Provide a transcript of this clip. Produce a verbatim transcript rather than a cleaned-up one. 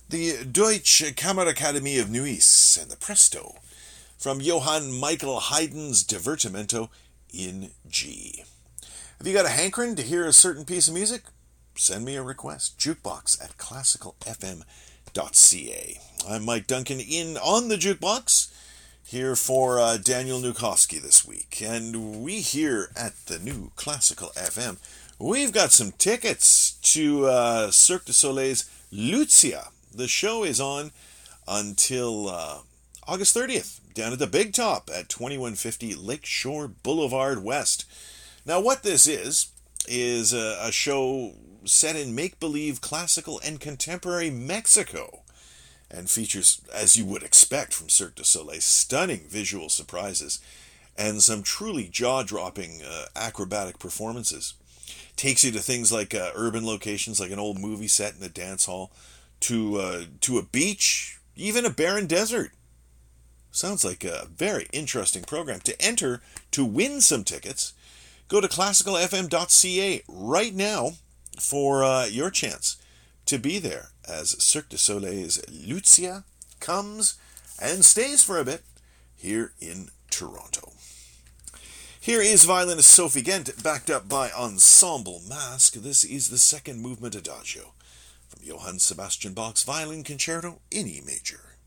The Deutsche Kammerakademie of Nuis and the Presto from Johann Michael Haydn's Divertimento in G. Have you got a hankering to hear a certain piece of music? Send me a request. Jukebox at classical f m dot c a. I'm Mike Duncan in on the Jukebox, here for uh, Daniel Nukowski this week. And we here at the new Classical F M, we've got some tickets to uh, Cirque du Soleil's Lucia. The show is on until uh, August thirtieth, down at the Big Top at twenty-one fifty Lakeshore Boulevard West. Now, what this is, is a, a show set in make-believe classical and contemporary Mexico, and features, as you would expect from Cirque du Soleil, stunning visual surprises and some truly jaw-dropping uh, acrobatic performances. Takes you to things like uh, urban locations, like an old movie set in a dance hall, to uh, to a beach, even a barren desert. Sounds like a very interesting program. To enter, to win some tickets, go to classical f m dot c a right now for uh, your chance to be there as Cirque du Soleil's Lucia comes and stays for a bit here in Toronto. Here is violinist Sophie Gent, backed up by Ensemble Mask. This is the second movement Adagio from Johann Sebastian Bach's Violin Concerto in E major.